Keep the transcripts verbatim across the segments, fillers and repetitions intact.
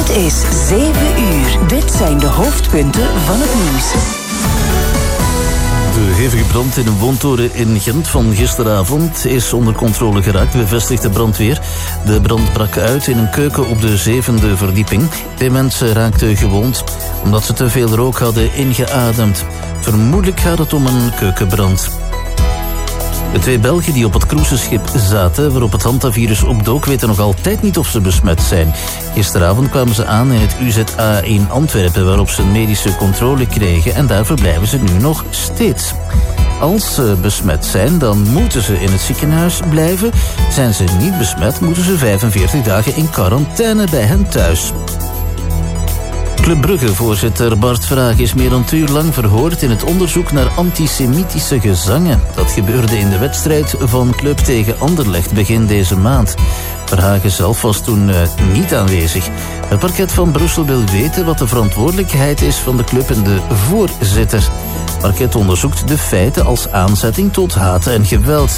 Het is zeven uur. Dit zijn de hoofdpunten van het nieuws. De hevige brand in een woontoren in Gent van gisteravond is onder controle geraakt, bevestigt de brandweer. De brand brak uit in een keuken op de zevende verdieping. Twee mensen raakten gewond omdat ze te veel rook hadden ingeademd. Vermoedelijk gaat het om een keukenbrand. De twee Belgen die op het cruiseschip zaten, waarop het hantavirus opdook, weten nog altijd niet of ze besmet zijn. Gisteravond kwamen ze aan in het U Z A in Antwerpen, waarop ze een medische controle kregen, en daar verblijven ze nu nog steeds. Als ze besmet zijn, dan moeten ze in het ziekenhuis blijven. Zijn ze niet besmet, moeten ze vijfenveertig dagen in quarantaine bij hen thuis. Club Brugge-voorzitter Bart Vraag is meer dan twee uur lang verhoord in het onderzoek naar antisemitische gezangen. Dat gebeurde in de wedstrijd van Club tegen Anderlecht begin deze maand. Verhagen zelf was toen uh, niet aanwezig. Het parket van Brussel wil weten wat de verantwoordelijkheid is van de club en de voorzitter. Het parket onderzoekt de feiten als aanzetting tot haat en geweld.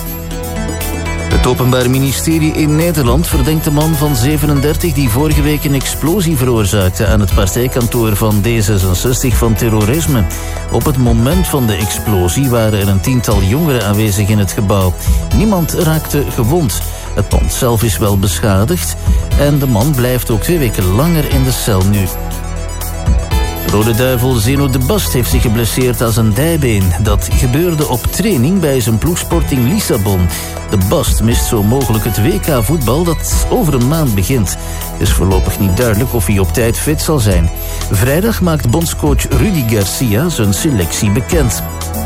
Het Openbaar Ministerie in Nederland verdenkt de man van zevenendertig... die vorige week een explosie veroorzaakte aan het partijkantoor van D zesenzestig van terrorisme. Op het moment van de explosie waren er een tiental jongeren aanwezig in het gebouw. Niemand raakte gewond. Het pand zelf is wel beschadigd en de man blijft ook twee weken langer in de cel nu. Rode Duivel Zeno de Bast heeft zich geblesseerd aan zijn dijbeen. Dat gebeurde op training bij zijn ploegsporting Lissabon. De Bast mist zo mogelijk het W K voetbal dat over een maand begint. Het is voorlopig niet duidelijk of hij op tijd fit zal zijn. Vrijdag maakt bondscoach Rudy Garcia zijn selectie bekend.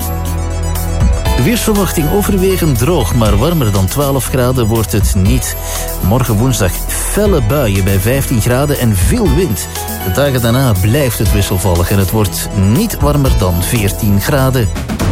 De weersverwachting overwegend droog, maar warmer dan twaalf graden wordt het niet. Morgen woensdag felle buien bij vijftien graden en veel wind. De dagen daarna blijft het wisselvallig en het wordt niet warmer dan veertien graden.